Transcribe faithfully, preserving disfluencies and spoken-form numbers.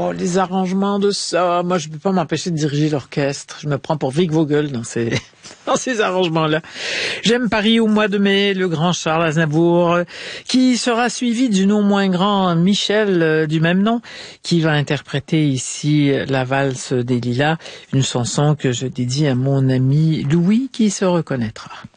oh, les arrangements de ça. Moi, je peux pas m'empêcher de diriger l'orchestre. Je me prends pour Vic Vogel dans ces, dans ces arrangements-là. J'aime Paris au mois de mai, le grand Charles Aznavour, qui sera suivi du non moins grand Michel euh, du même nom, qui va interpréter ici la valse des Lilas, une chanson que je dédie à mon ami Louis, qui se reconnaîtra.